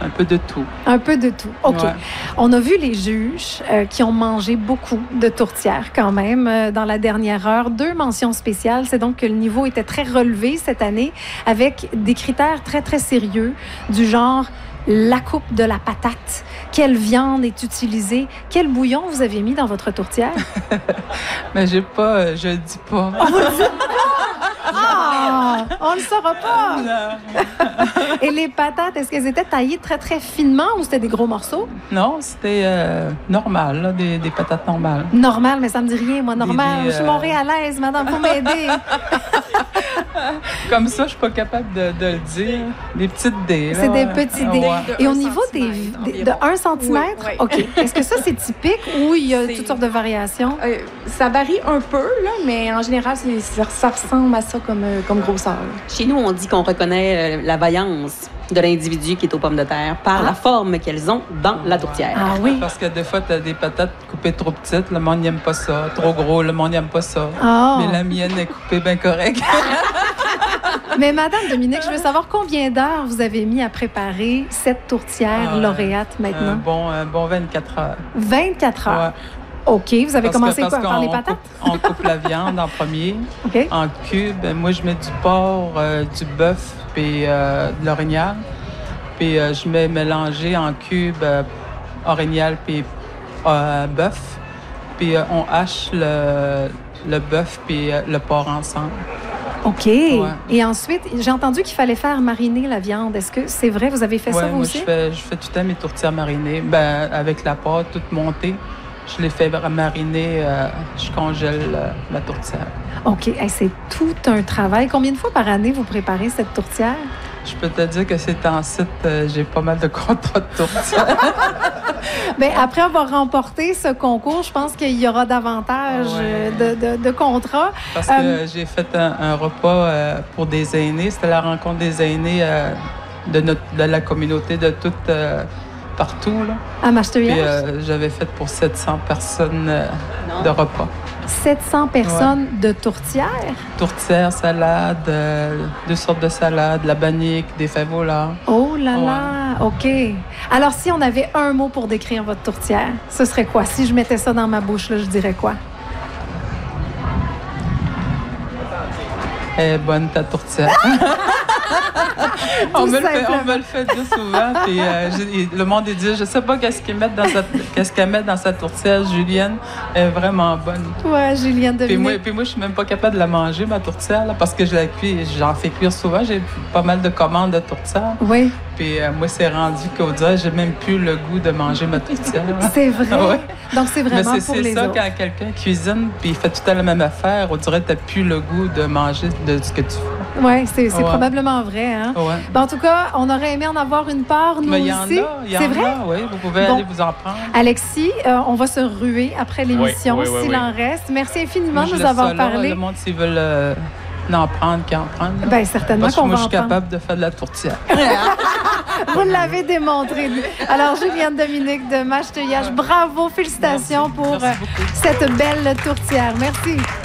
un peu de tout. Un peu de tout. OK. Ouais. On a vu les juges qui ont mangé beaucoup de tourtières quand même dans la dernière heure. 2 mentions spéciales. C'est donc que le niveau était très relevé cette année avec des critères très, très sérieux du genre la coupe de la patate, quelle viande est utilisée, quel bouillon vous avez mis dans votre tourtière. Mais je le dis pas. On vous le dit pas? Ah! On ne le saura pas! Et les patates, est-ce qu'elles étaient taillées très, très finement ou c'était des gros morceaux? Non, c'était normal, là, des patates normales. Normal, mais ça me dit rien, moi, normal. Je suis montréalaise, madame, faut m'aider. Comme ça, je suis pas capable de le dire. Des petites dés. C'est des petits dés. Ouais. Et au niveau de 1 cm? Oui. OK. Est-ce que ça, c'est typique ou il y a toutes sortes de variations? Ça varie un peu, là, mais en général, ça ressemble à ça comme grosseur. Chez nous, on dit qu'on reconnaît la vaillance de l'individu qui est aux pommes de terre par la forme qu'elles ont dans la tourtière. Ah oui? Parce que des fois, tu as des patates coupées trop petites, le monde n'aime pas ça. Trop gros, le monde n'aime pas ça. Ah. Mais la mienne est coupée bien correcte. Mais Madame Dominique, je veux savoir combien d'heures vous avez mis à préparer cette tourtière lauréate maintenant? Un bon 24 heures. 24 heures? Ouais. OK. Vous avez commencé quoi, par les patates? On coupe la viande en premier, OK. en cubes. Moi, je mets du porc, du bœuf, puis de l'orignal. Puis je mets mélangé en cubes orignal puis bœuf. Puis on hache le bœuf puis le porc ensemble. OK. Ouais. Et ensuite, j'ai entendu qu'il fallait faire mariner la viande. Est-ce que c'est vrai? Vous avez fait ça, vous moi, aussi? je fais tout le temps mes tourtières marinées. Avec la pâte toute montée, je les fais mariner, je congèle la tourtière. OK. Hey, c'est tout un travail. Combien de fois par année vous préparez cette tourtière? Je peux te dire que ces temps-ci, j'ai pas mal de contrats de tourtière. Bien, après avoir remporté ce concours, je pense qu'il y aura davantage de contrats. Parce que j'ai fait un repas pour des aînés. C'était la rencontre des aînés de la communauté de toute partout. Là. À Machteuillage? Puis j'avais fait pour 700 personnes de repas. 700 personnes de tourtière? Tourtière, salade, 2 sortes de salades, la bannique, des fèves-volants. Oh là là! OK. Alors, si on avait un mot pour décrire votre tourtière, ce serait quoi? Si je mettais ça dans ma bouche, là, je dirais quoi? Elle est bonne, ta tourtière. on me le fait dire souvent. Puis, le monde dit, je sais pas qu'est-ce qu'elle met dans sa tourtière. Julienne est vraiment bonne. Ouais, Julienne Dominique. Puis moi, je suis même pas capable de la manger, ma tourtière, là, parce que je la cuis. J'en fais cuire souvent. J'ai pas mal de commandes de tourtière. Oui. Puis moi, c'est rendu qu'au dirait, j'ai même plus le goût de manger ma tourtière. C'est vrai? Ouais. Donc, c'est vraiment pour les autres. C'est ça, quand quelqu'un cuisine puis il fait tout à la même affaire, on dirait que tu n'as plus le goût de manger de ce que tu fais. Oui, c'est probablement vrai. Hein? Ouais. En tout cas, on aurait aimé en avoir une part, nous aussi. C'est vrai? Oui, vous pouvez aller vous en prendre. Alexis, on va se ruer après l'émission, s'il en reste. Merci infiniment de nous avoir parlé. Le monde, s'ils veulent en prendre, qu'ils en prennent. Bien, certainement qu'on va en prendre. Moi, je suis capable de faire de la tourtière. Vous l'avez démontré. Alors, Julienne Dominique de Machteuillage, bravo, félicitations pour cette belle tourtière. Merci.